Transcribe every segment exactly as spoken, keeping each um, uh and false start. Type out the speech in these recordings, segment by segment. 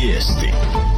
vijesti.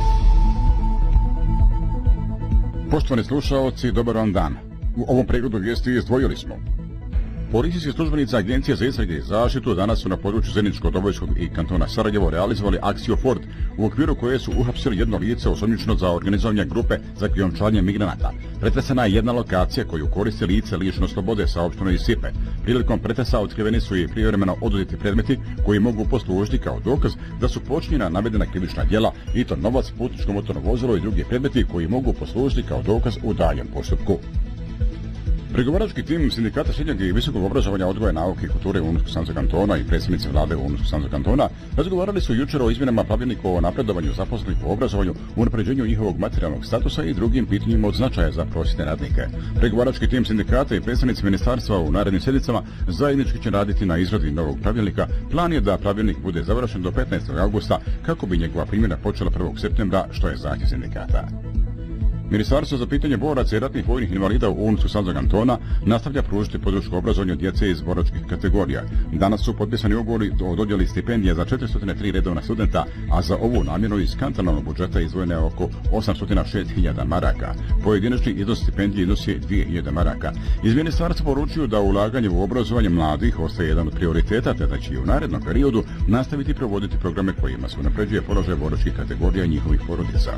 Poštovani slušaoci, dobar vam dan. U ovom pregledu vijesti izdvojili smo: policijski službenici Agencije za istrage i zaštitu danas su na području Zeničko-Dobojskog i kantona Sarajevo realizovali akciju Ford, u okviru koje su uhapsili jedno lice osumnjičeno za organizovanje grupe za krijumčarenje migranata. Pretresena je jedna lokacija koju koristi lice lišeno slobode, saopšteno iz Sipe. Prilikom pretresa otkriveni su i privremeno oduzeti predmeti koji mogu poslužiti kao dokaz da su počinjena navedena krivična djela, i to novac, putničko motorno vozilo i drugi predmeti koji mogu poslužiti kao dokaz u daljem postupku. Pregovarački tim Sindikata srednjeg i visokog obrazovanja, odgoja, nauke i kulture Unsko-Sanskog kantona i predsjednici vlade Unsko-Sanskog kantona razgovarali su jučer o izmjenama pravilnika o napredovanju zaposlenih u obrazovanju, unapređenju njihovog materijalnog statusa i drugim pitanjima od značaja za prosvjetne radnike. Pregovarački tim sindikata i predstavnici ministarstva u narednim sjednicama zajednički će raditi na izradi novog pravilnika. Plan je da pravilnik bude završen do petnaestog augusta kako bi njegova primjena počela prvog septembra, što je zahtjev sindikata. Ministarstvo za pitanje boraca i ratnih vojnih invalida u Unsko-Sanskog kantona nastavlja pružiti podršku obrazovanju djece iz boračkih kategorija. Danas su potpisani ugovori o dodjeli stipendija za četiristo tri redovna studenta, a za ovu namjenu iz kantonalnog budžeta izdvojeno je oko osamsto šest hiljada maraka. Pojedinačni iznos stipendije iznosi dvije hiljade maraka. Iz ministarstva poručuju da ulaganje u obrazovanje mladih ostaje jedan od prioriteta, te da će i u narednom periodu nastaviti provoditi programe kojima se unapređuje položaj boračkih kategorija i njihovih porodica.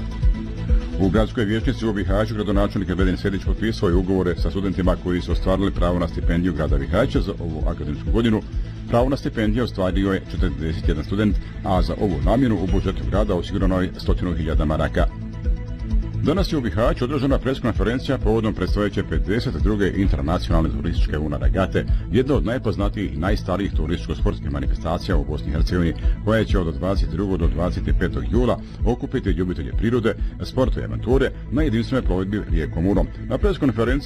U gradskoj vijećnici u Bihaću gradonačelnik Edin Sedić potpisao je ugovore sa studentima koji su ostvarili pravo na stipendiju grada Bihaća za ovu akademsku godinu. Pravo na stipendiju ostvario je četrdeset jedan student, a za ovu namjenu u budžetu grada osigurano je sto hiljada maraka. Danas je u Bihaću održana preskonferencija povodom predstojeće pedeset druge internacionalne turističke Una regate, jedna od najpoznatijih i najstarijih turističko-sportskih manifestacija u Bosni i Hercegovini, koja će od dvadeset drugog do dvadeset petog jula okupiti ljubitelje prirode, sporta i avanture na jedinstvenoj plovidbi rijekom Urom. Na preskonferenciji